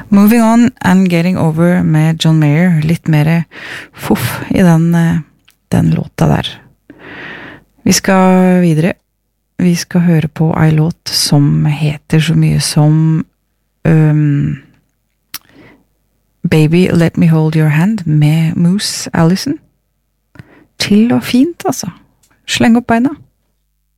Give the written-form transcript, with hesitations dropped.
Moving On and Getting Over med John Mayer. Litt mer fuff i den låta der. Vi skal videre. Vi skal høre på en låt som heter så mye som Baby Let Me Hold Your Hand med Moose Allison. Chill og fint, altså. Sleng opp beina.